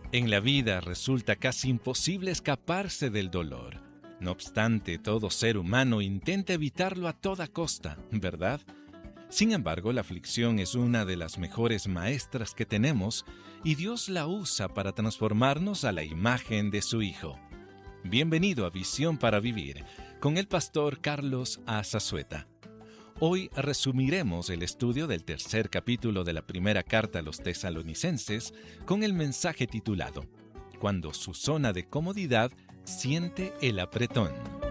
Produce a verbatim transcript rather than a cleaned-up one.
En la vida resulta casi imposible escaparse del dolor. No obstante, todo ser humano intenta evitarlo a toda costa, ¿verdad? Sin embargo, la aflicción es una de las mejores maestras que tenemos y Dios la usa para transformarnos a la imagen de su Hijo. Bienvenido a Visión para Vivir, con el pastor Carlos A. Zazueta. Hoy resumiremos el estudio del tercer capítulo de la primera carta a los tesalonicenses con el mensaje titulado Cuando su zona de comodidad siente el apretón.